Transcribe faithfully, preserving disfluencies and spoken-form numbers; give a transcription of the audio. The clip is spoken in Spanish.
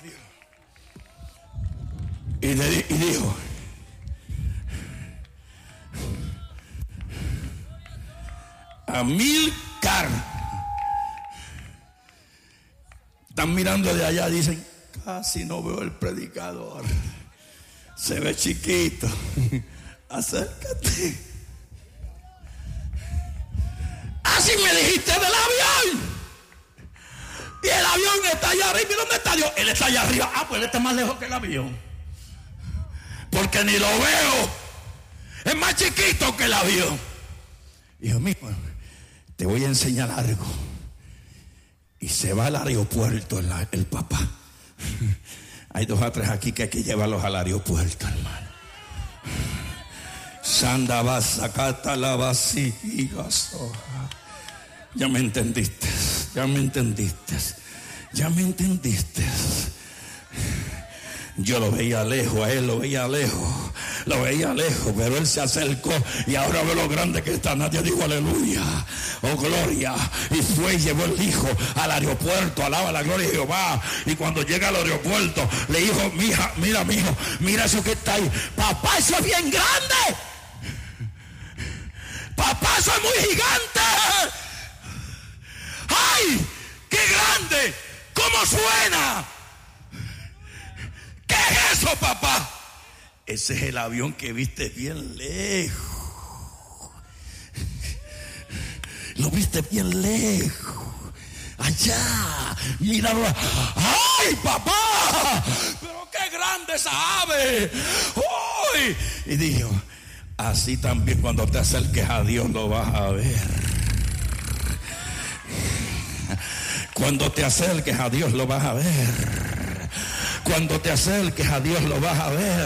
Y, de, y dijo: Amílcar. Están mirando de allá, dicen: casi no veo el predicador, se ve chiquito. Acércate. Así me dijiste del avión. Y el avión está allá arriba. ¿Y dónde está Dios? Él está allá arriba. Ah, pues él está más lejos que el avión, porque ni lo veo. Es más chiquito que el avión. Hijo mío, te voy a enseñar algo. Y se va al aeropuerto el, el papá. Hay dos o tres aquí que hay que llevarlos al aeropuerto, hermano. Sanda va sacata la vasija. Ya me entendiste, ya me entendiste, ya me entendiste. Yo lo veía lejos, a él lo veía lejos, lo veía lejos, pero él se acercó y ahora ve lo grande que está. Nadie dijo aleluya, oh gloria. Y fue y llevó el hijo al aeropuerto, alaba la gloria de Jehová. Y cuando llega al aeropuerto le dijo: mija, mira mijo, mira eso que está ahí. Papá, eso es bien grande. Papá, eso es muy gigante. ¡Ay! ¡Qué grande! ¿Cómo suena? ¿Qué es eso, papá? Ese es el avión que viste bien lejos. Lo viste bien lejos. Allá, míralo. ¡Ay, papá! ¡Pero qué grande esa ave! ¡Uy! Y dijo: así también cuando te acerques a Dios lo vas a ver. Cuando te acerques a Dios lo vas a ver. Cuando te acerques a Dios lo vas a ver.